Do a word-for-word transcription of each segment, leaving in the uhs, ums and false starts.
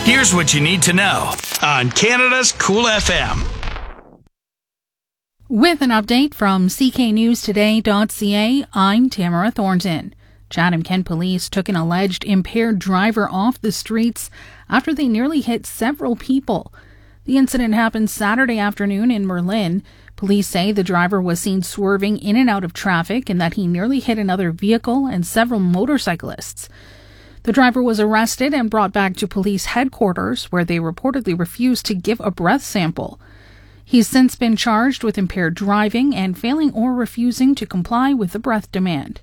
Here's what you need to know on Canada's Cool F M. With an update from C K news today dot C A, I'm Tamara Thornton. Chatham-Kent police took an alleged impaired driver off the streets after they nearly hit several people. The incident happened Saturday afternoon in Merlin. Police say the driver was seen swerving in and out of traffic and that he nearly hit another vehicle and several motorcyclists. The driver was arrested and brought back to police headquarters, where they reportedly refused to give a breath sample. He's since been charged with impaired driving and failing or refusing to comply with the breath demand.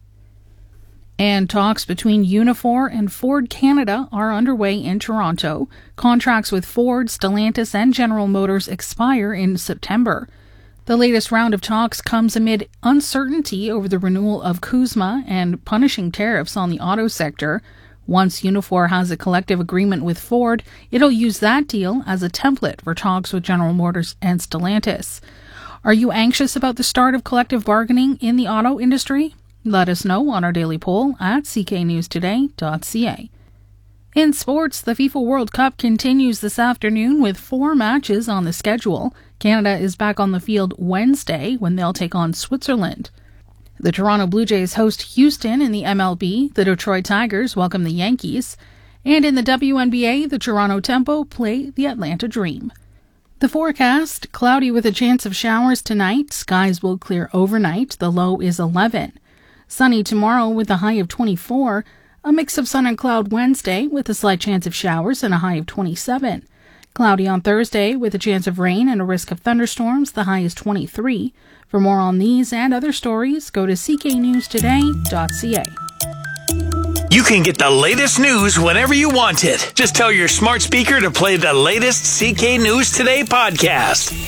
And talks between Unifor and Ford Canada are underway in Toronto. Contracts with Ford, Stellantis, and General Motors expire in September. The latest round of talks comes amid uncertainty over the renewal of CUSMA and punishing tariffs on the auto sector. Once Unifor has a collective agreement with Ford, it'll use that deal as a template for talks with General Motors and Stellantis. Are you anxious about the start of collective bargaining in the auto industry? Let us know on our daily poll at C K news today dot C A. In sports, the FIFA World Cup continues this afternoon with four matches on the schedule. Canada is back on the field Wednesday when they'll take on Switzerland. The Toronto Blue Jays host Houston in the M L B. The Detroit Tigers welcome the Yankees. And in the W N B A, the Toronto Tempo play the Atlanta Dream. The forecast, cloudy with a chance of showers tonight. Skies will clear overnight. The low is eleven. Sunny tomorrow with a high of twenty-four. A mix of sun and cloud Wednesday with a slight chance of showers and a high of twenty-seven. Cloudy on Thursday with a chance of rain and a risk of thunderstorms. The high is twenty-three. For more on these and other stories, go to C K news today dot C A. You can get the latest news whenever you want it. Just tell your smart speaker to play the latest C K News Today podcast.